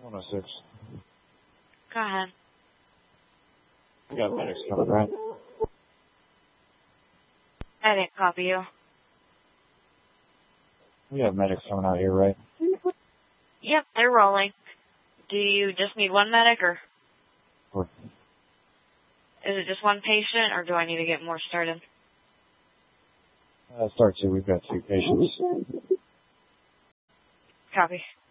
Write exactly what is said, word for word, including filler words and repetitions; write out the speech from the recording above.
one oh six. Go ahead. We got medics coming, right? I didn't copy you. We have medics coming out here, right? Yep, they're rolling. Do you just need one medic, or Or is it just one patient, or do I need to get more started? uh, start two. We've got two patients. Copy.